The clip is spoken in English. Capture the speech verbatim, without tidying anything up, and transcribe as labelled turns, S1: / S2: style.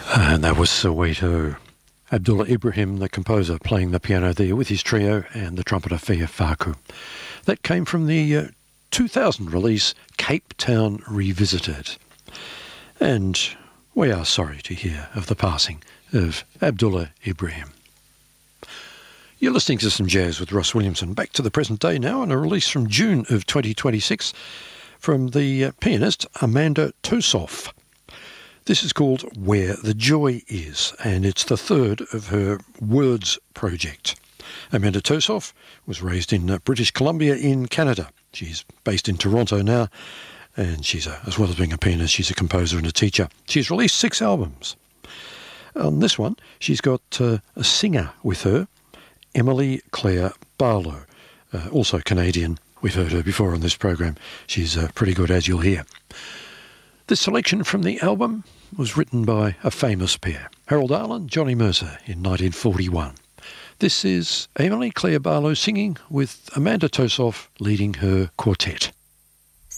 S1: And that was Soweto. Abdullah Ibrahim, the composer, playing the piano there with his trio, and the trumpeter Fia Faku. That came from the uh, two thousand release Cape Town Revisited. And we are sorry to hear of the passing of Abdullah Ibrahim. You're listening to some jazz with Ross Williamson. Back to the present day now, and a release from June of twenty twenty-six from the uh, pianist Amanda Tosoff. This is called Where the Joy Is, and it's the third of her Words project. Amanda Tosoff was raised in uh, British Columbia in Canada. She's based in Toronto now, and she's a, as well as being a pianist, she's a composer and a teacher. She's released six albums. On this one, she's got uh, a singer with her, Emily Claire Barlow, uh, also Canadian. We've heard her before on this program. She's uh, pretty good, as you'll hear. This selection from the album was written by a famous pair, Harold Arlen, Johnny Mercer, in nineteen forty-one. This is Emily Claire Barlow singing with Amanda Tosoff leading her quartet.